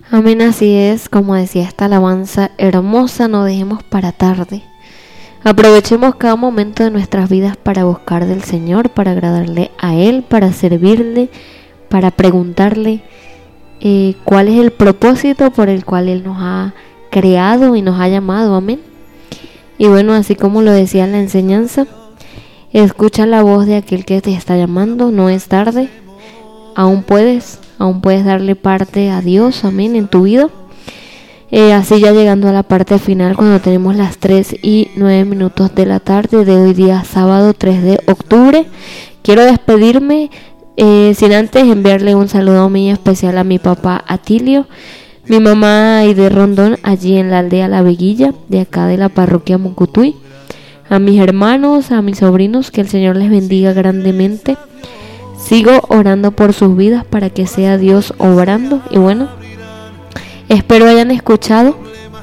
Amén, así es, como decía esta alabanza hermosa, no dejemos para tarde. Aprovechemos cada momento de nuestras vidas para buscar del Señor, para agradarle a Él, para servirle, para preguntarle cuál es el propósito por el cual Él nos ha creado y nos ha llamado. Amén. Y bueno, así como lo decía en la enseñanza, escucha la voz de aquel que te está llamando, no es tarde, aún puedes darle parte a Dios, amén, en tu vida. Así ya llegando a la parte final, cuando tenemos las 3:09 de la tarde de hoy día sábado 3 de octubre, quiero despedirme sin antes enviarle un saludo muy especial a mi papá Atilio, mi mamá Aide Rondón, allí en la aldea La Veguilla, de acá de la parroquia Mucutuy, a mis hermanos, a mis sobrinos, que el Señor les bendiga grandemente. Sigo orando por sus vidas para que sea Dios obrando. Y bueno, espero hayan escuchado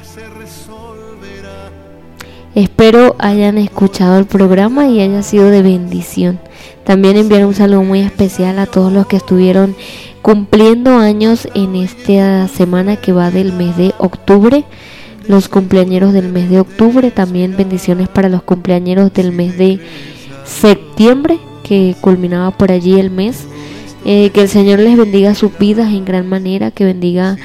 el programa y haya sido de bendición. También enviar un saludo muy especial a todos los que estuvieron cumpliendo años en esta semana que va del mes de octubre, los cumpleañeros del mes de octubre. También bendiciones para los cumpleañeros del mes de septiembre, que culminaba por allí el mes. Que el Señor les bendiga sus vidas en gran manera, que bendiga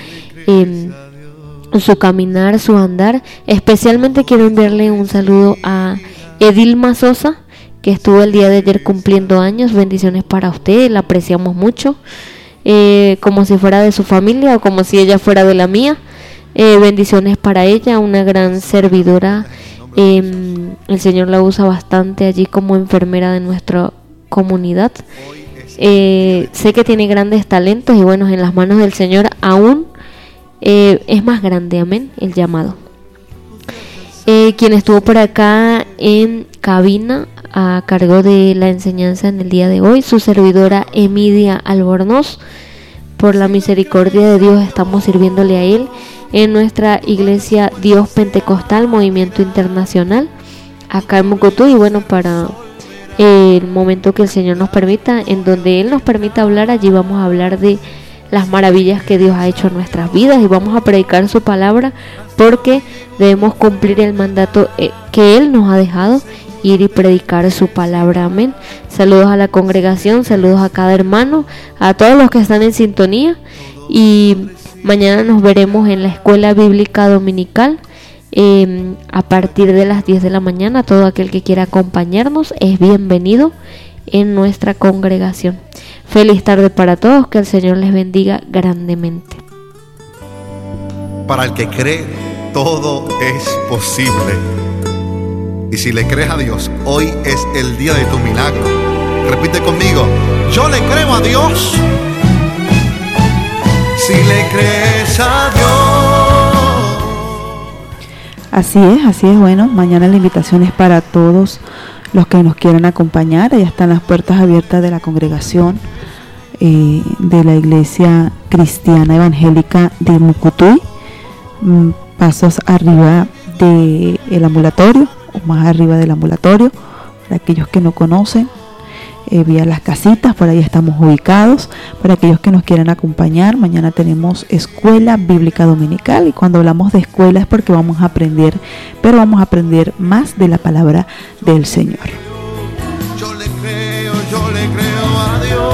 su caminar, su andar. Especialmente quiero enviarle un saludo a Edilma Sosa, que estuvo el día de ayer cumpliendo años. Bendiciones para usted, la apreciamos mucho, como si fuera de su familia o como si ella fuera de la mía. Bendiciones para ella, una gran servidora. El Señor la usa bastante allí como enfermera de nuestra comunidad. Sé que tiene grandes talentos y bueno, en las manos del Señor aún es más grande, amén, el llamado. Quien estuvo por acá en cabina a cargo de la enseñanza en el día de hoy, su servidora Emidia Albornoz. Por la misericordia de Dios estamos sirviéndole a Él en nuestra iglesia Dios Pentecostal Movimiento Internacional acá en Mucutuy. Y bueno, para el momento que el Señor nos permita, en donde Él nos permita hablar, allí vamos a hablar de las maravillas que Dios ha hecho en nuestras vidas y vamos a predicar su palabra, porque debemos cumplir el mandato que Él nos ha dejado, ir y predicar su palabra. Amén. Saludos a la congregación, saludos a cada hermano, a todos los que están en sintonía, y mañana nos veremos en la escuela bíblica dominical a partir de las 10 de la mañana. Todo aquel que quiera acompañarnos es bienvenido en nuestra congregación. Feliz tarde para todos, que el Señor les bendiga grandemente. Para el que cree, todo es posible. Y si le crees a Dios, hoy es el día de tu milagro. Repite conmigo: yo le creo a Dios. Si le crees a Dios. Así es. Bueno, mañana la invitación es para todos los que nos quieran acompañar. Allá están las puertas abiertas de la congregación de la Iglesia Cristiana Evangélica de Mucutuy, pasos arriba del ambulatorio, o más arriba del ambulatorio, para aquellos que no conocen, vía las casitas, por ahí estamos ubicados. Para aquellos que nos quieran acompañar, mañana tenemos escuela bíblica dominical, y cuando hablamos de escuela es porque vamos a aprender, pero vamos a aprender más de la palabra del Señor. Yo le creo a Dios.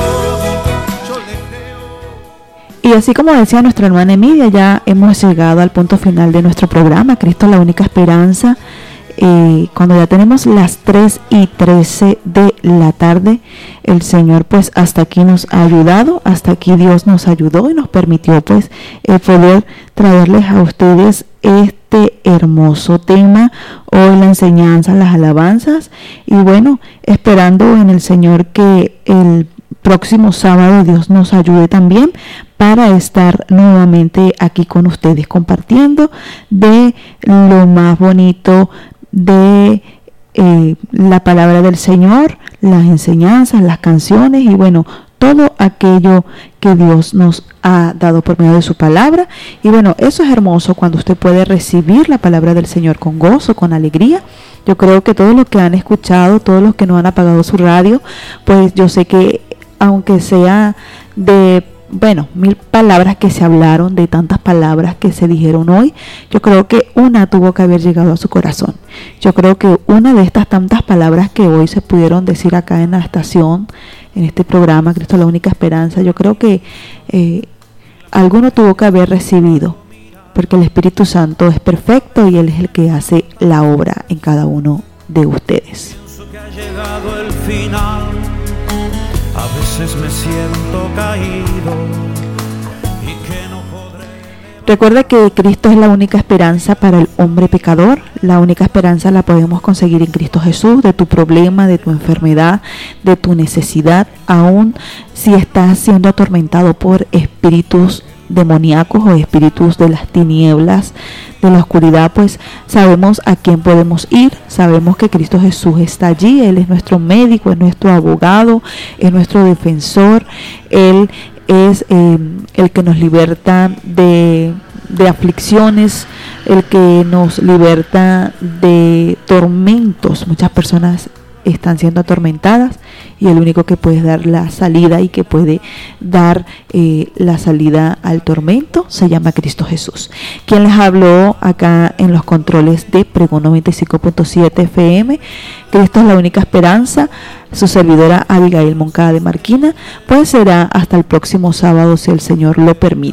Y así como decía nuestra hermana Emilia, ya hemos llegado al punto final de nuestro programa, Cristo la única esperanza. Cuando ya tenemos las 3:13 de la tarde, el Señor pues hasta aquí nos ha ayudado, hasta aquí Dios nos ayudó y nos permitió pues poder traerles a ustedes este hermoso tema, hoy la enseñanza, las alabanzas, y bueno, esperando en el Señor que el próximo sábado Dios nos ayude también para estar nuevamente aquí con ustedes compartiendo de lo más bonito de la palabra del Señor, las enseñanzas, las canciones y bueno, todo aquello que Dios nos ha dado por medio de su palabra. Y bueno, eso es hermoso cuando usted puede recibir la palabra del Señor con gozo, con alegría. Yo creo que todos los que han escuchado, todos los que no han apagado su radio, pues yo sé que aunque sea de 1000 palabras que se hablaron, de tantas palabras que se dijeron hoy, yo creo que una tuvo que haber llegado a su corazón. Yo creo que una de estas tantas palabras que hoy se pudieron decir acá en la estación, en este programa, Cristo la única esperanza, yo creo que alguno tuvo que haber recibido, porque el Espíritu Santo es perfecto y Él es el que hace la obra en cada uno de ustedes. Llegado el final, a veces me siento caído y que no podré. Recuerda que Cristo es la única esperanza para el hombre pecador. La única esperanza la podemos conseguir en Cristo Jesús. De tu problema, de tu enfermedad, de tu necesidad, aun si estás siendo atormentado por espíritus demoníacos o espíritus de las tinieblas, de la oscuridad, pues sabemos a quién podemos ir. Sabemos que Cristo Jesús está allí. Él es nuestro médico, es nuestro abogado, es nuestro defensor. Él es el que nos liberta de aflicciones, el que nos liberta de tormentos. Muchas personas están siendo atormentadas y el único que puede dar la salida y que puede dar la salida al tormento se llama Cristo Jesús. Quien les habló acá en los controles de Pregón 95.7 FM, Cristo es la única esperanza, su servidora Abigail Moncada de Marquina. Pues será hasta el próximo sábado si el Señor lo permite.